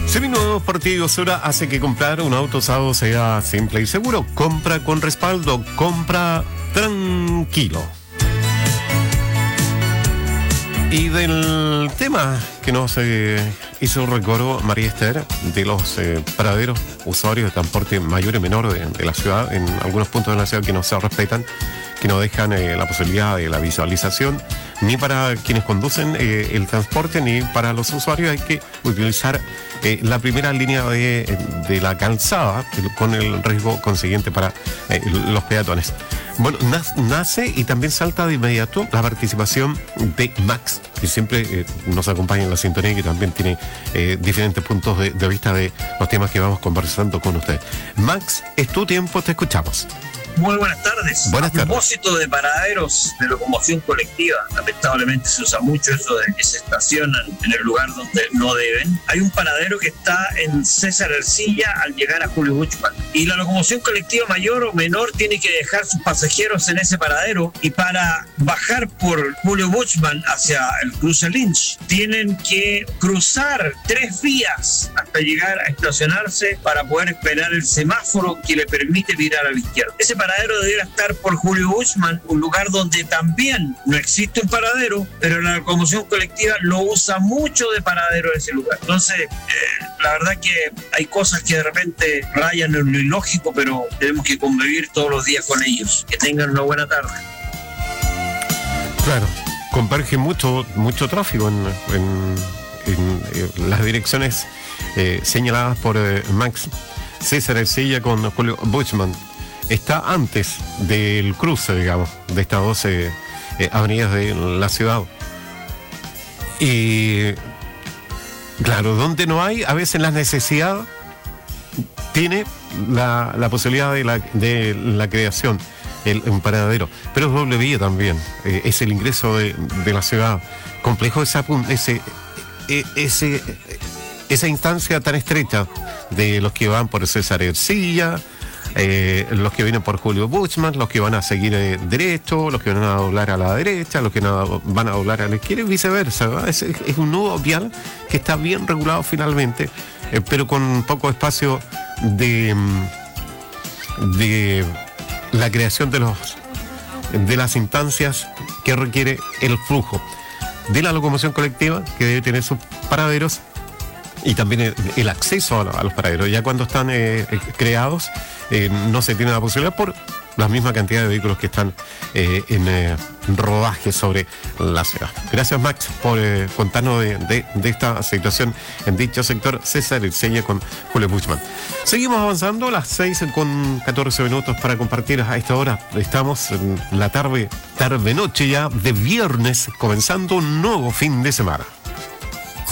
Seminuevos por ti, Osura hace que comprar un auto usado sea simple y seguro. Compra con respaldo, compra tranquilo. Y del tema que nos hizo el recuerdo María Esther, de los paraderos usuarios de transporte mayor y menor de la ciudad, en algunos puntos de la ciudad que no se respetan, que no dejan la posibilidad de la visualización, ni para quienes conducen el transporte, ni para los usuarios. Hay que utilizar la primera línea de la calzada, con el riesgo consiguiente para los peatones. Bueno, nace y también salta de inmediato la participación de Max, que siempre nos acompaña en la sintonía y que también tiene diferentes puntos de vista de los temas que vamos conversando con usted. Max, es tu tiempo, te escuchamos. Muy buenas tardes. Buenas tardes. A propósito de paraderos de locomoción colectiva, lamentablemente se usa mucho eso de que se estacionan en el lugar donde no deben. Hay un paradero que está en César Ercilla al llegar a Julio Buchmann. Y la locomoción colectiva mayor o menor tiene que dejar sus pasajeros en ese paradero, y para bajar por Julio Buchmann hacia el cruce Lynch tienen que cruzar 3 vías hasta llegar a estacionarse para poder esperar el semáforo que le permite virar a la izquierda. Ese paradero debería estar por Julio Buchmann, un lugar donde también no existe un paradero, pero la locomoción colectiva lo usa mucho de paradero ese lugar. Entonces, la verdad que hay cosas que de repente rayan en lo ilógico, pero tenemos que convivir todos los días con ellos. Que tengan una buena tarde. Claro, converge mucho tráfico en las direcciones señaladas por Max. César Ercilla con Julio Buchmann está antes del cruce, digamos, de estas 12 avenidas de la ciudad. Y claro, donde no hay, a veces la necesidad tiene la posibilidad de la creación, un paradero, pero es doble vía también. Es el ingreso de la ciudad. Complejo esa instancia tan estrecha de los que van por César Ercilla, los que vienen por Julio Buchmann, los que van a seguir derecho, los que van a doblar a la derecha, los que van a doblar a la izquierda y viceversa, ¿no? Es un nudo vial que está bien regulado finalmente, pero con poco espacio de la creación de las instancias que requiere el flujo de la locomoción colectiva, que debe tener sus paraderos, y también el acceso a los paraderos. Ya cuando están creados, no se tiene la posibilidad por la misma cantidad de vehículos que están en rodaje sobre la ciudad. Gracias, Max, por contarnos de esta situación en dicho sector. César Ercilla con Julio Buchmann. Seguimos avanzando a las 6:14 para compartir a esta hora. Estamos en la tarde-noche ya de viernes, comenzando un nuevo fin de semana.